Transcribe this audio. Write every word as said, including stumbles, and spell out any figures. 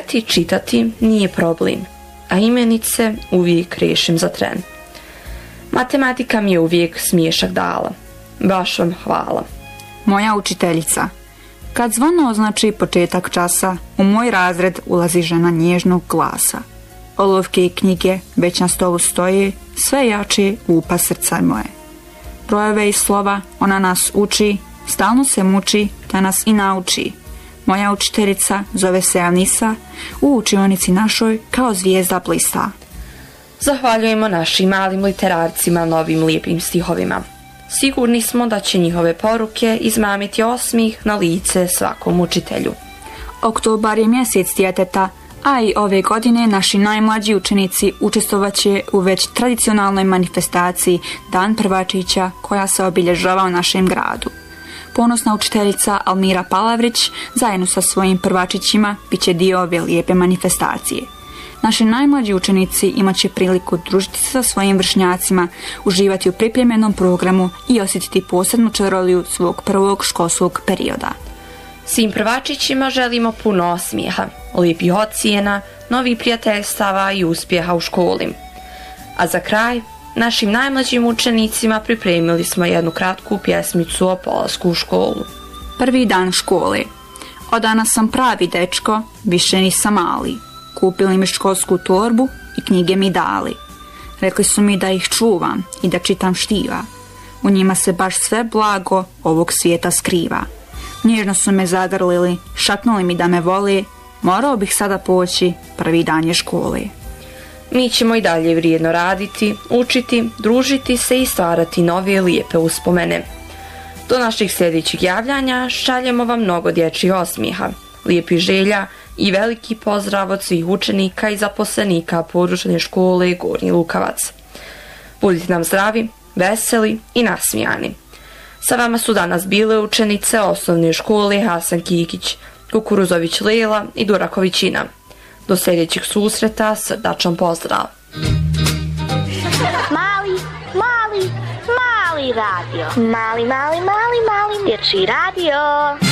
Brojati, čitati nije problem, a imenice uvijek rešim za tren. Matematika mi je uvijek smiješak dala. Baš vam hvala. Moja učiteljica. Kad zvono označi početak časa, u moj razred ulazi žena nježnog glasa. Olovke i knjige već na stolu stoje, sve jače lupa srca moje. Brojeve i slova ona nas uči, stalno se muči da nas i nauči. Moja učiteljica zove se Anisa, u učionici našoj kao zvijezda blista. Zahvaljujemo našim malim literarcima novim lijepim stihovima. Sigurni smo da će njihove poruke izmamiti osmih na lice svakom učitelju. Oktobar je mjesec djeteta, a i ove godine naši najmlađi učenici učestvovaće u već tradicionalnoj manifestaciji Dan prvačića koja se obilježava u našem gradu. Ponosna učiteljica Almira Palavrić zajedno sa svojim prvačićima bit će dio ove lijepe manifestacije. Naši najmlađi učenici imat će priliku družiti se sa svojim vršnjacima, uživati u pripremljenom programu i osjetiti posebnu čaroliju svog prvog školskog perioda. Svim prvačićima želimo puno osmijeha, lijepih ocijena, novih prijateljstava i uspjeha u školi. A za kraj, našim najmlađim učenicima pripremili smo jednu kratku pjesmicu o polasku u školu. Prvi dan škole. Od danas sam pravi dečko, više nisam mali. Kupili mi školsku torbu i knjige mi dali. Rekli su mi da ih čuvam i da čitam štiva. U njima se baš sve blago ovog svijeta skriva. Nježno su me zagrlili, šapnuli mi da me vole. Morao bih sada poći, prvi dan je škole. Mi ćemo i dalje vrijedno raditi, učiti, družiti se i stvarati nove lijepe uspomene. Do naših sljedećih javljanja šaljemo vam mnogo dječjih osmijeha, lijepih želja i veliki pozdrav od svih učenika i zaposlenika područne škole Gornji Lukavac. Budite nam zdravi, veseli i nasmijani. Sa vama su danas bile učenice osnovne škole Hasan Kikić, Kukuruzović Lela i Duraković Ina. Do sljedećeg susreta, srdačan pozdrav. Mali, mali, mali radio. Mali, mali, mali, mali dječji radio.